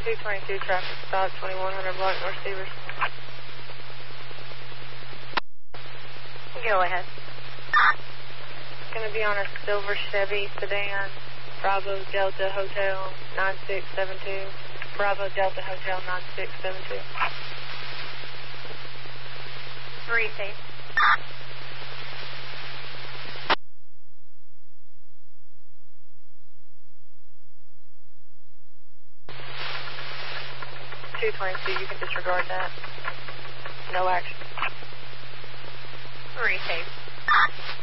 222 traffic stop, 2100 block North Stevers. Go ahead. It's going to be on a silver Chevy sedan, Bravo Delta Hotel 9672. Bravo Delta Hotel 9672. 3 safe. You can disregard that. No action. 3 safe.